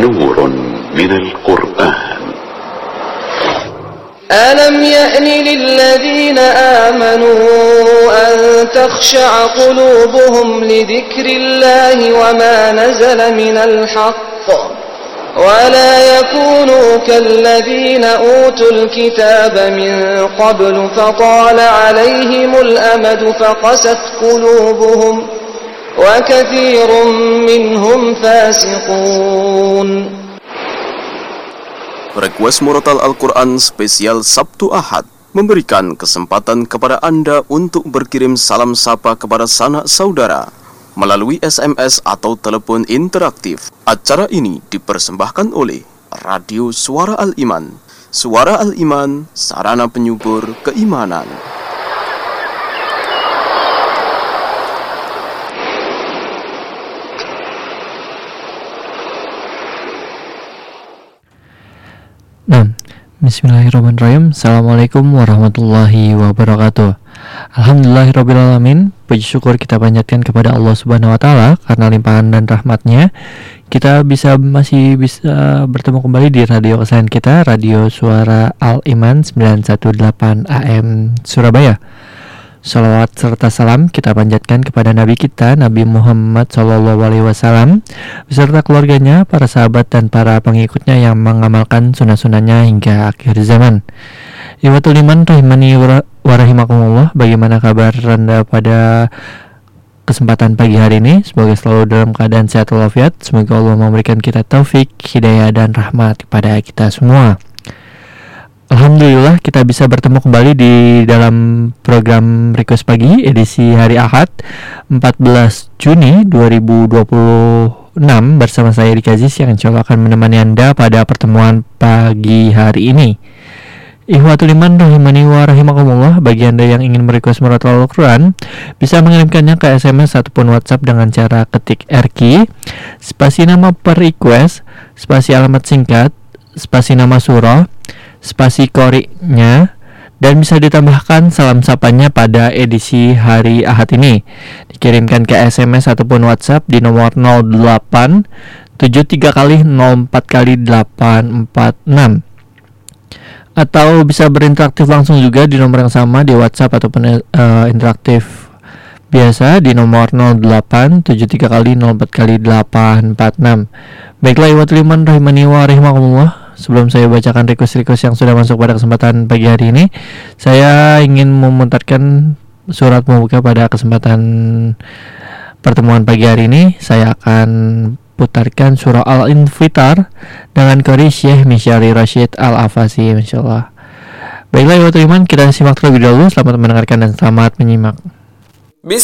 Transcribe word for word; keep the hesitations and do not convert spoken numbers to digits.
نور من القرآن. ألم يأن للذين آمنوا أن تخشع قلوبهم لذكر الله وما نزل من الحق ولا يكونوا كالذين أوتوا الكتاب من قبل فطال عليهم الأمد فقست قلوبهم وكثير منهم فاسقون. Request Murotal Al-Quran spesial Sabtu Ahad memberikan kesempatan kepada Anda untuk berkirim salam sapa kepada sanak saudara melalui S M S atau telepon interaktif. Acara ini dipersembahkan oleh Radio Suara Al-Iman. Suara Al-Iman, sarana penyubur keimanan. Nah, bismillahirrahmanirrahim. Assalamualaikum warahmatullahi wabarakatuh. Alhamdulillahirrabbilalamin. Puji syukur kita panjatkan kepada Allah Subhanahu wa taala karena limpahan dan rahmatnya kita bisa masih bisa bertemu kembali di radio kesayangan kita, Radio Suara Al-Iman sembilan satu delapan A M Surabaya. Salawat serta salam kita panjatkan kepada Nabi kita, Nabi Muhammad shallallahu alaihi wasallam, beserta keluarganya, para sahabat dan para pengikutnya yang mengamalkan sunnah-sunnahnya hingga akhir zaman. Iwatul iman rahimani wa rahimakumullah. Bagaimana kabar Anda pada kesempatan pagi hari ini? Semoga selalu dalam keadaan sehat walafiat. Semoga Allah memberikan kita taufik, hidayah dan rahmat kepada kita semua. Alhamdulillah kita bisa bertemu kembali di dalam program Request Pagi edisi hari Ahad empat belas Juni dua ribu dua puluh enam bersama saya Edi Aziz yang insya Allah akan menemani Anda pada pertemuan pagi hari ini. Ikhwatul iman rahimani wa rahimakumullah. Bagi Anda yang ingin merequest Murotal Al-Quran bisa mengirimkannya ke S M S ataupun WhatsApp dengan cara ketik R Q spasi nama per request, spasi alamat singkat, spasi nama surah, spasi kori-nya, dan bisa ditambahkan salam sapanya pada edisi hari Ahad ini. Dikirimkan ke S M S ataupun WhatsApp di nomor nol delapan tujuh tiga kali nol empat kali delapan empat enam. Atau bisa berinteraktif langsung juga di nomor yang sama di WhatsApp ataupun uh, interaktif biasa di nomor nol delapan tujuh tiga kali nol empat kali delapan empat enam. Baiklah iwatul iman rahimani wa rahimakumullah. Sebelum saya bacakan request-request yang sudah masuk pada kesempatan pagi hari ini, saya ingin memutarkan surat pembuka pada kesempatan pertemuan pagi hari ini. Saya akan putarkan surah Al-Infitar dengan qari Syekh Misyari Rashid Al-Afasi, insyaallah. Baiklah ikhwatul iman, kita simak terlebih dahulu. Selamat mendengarkan dan selamat menyimak.